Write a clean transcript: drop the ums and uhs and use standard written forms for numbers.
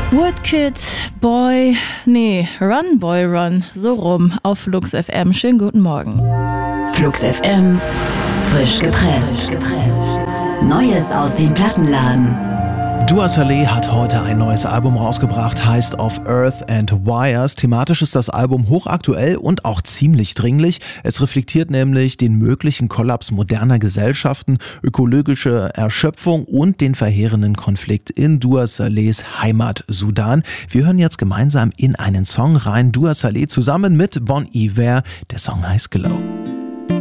Woodkid, Run Boy Run, so rum auf Flux FM. Schönen guten Morgen. Flux FM, frisch gepresst. Neues aus dem Plattenladen. Dua Saleh hat heute ein neues Album rausgebracht, heißt Of Earth and Wires. Thematisch ist das Album hochaktuell und auch ziemlich dringlich. Es reflektiert nämlich den möglichen Kollaps moderner Gesellschaften, ökologische Erschöpfung und den verheerenden Konflikt in Dua Salehs Heimat Sudan. Wir hören jetzt gemeinsam in einen Song rein. Dua Saleh zusammen mit Bon Iver. Der Song heißt Glow.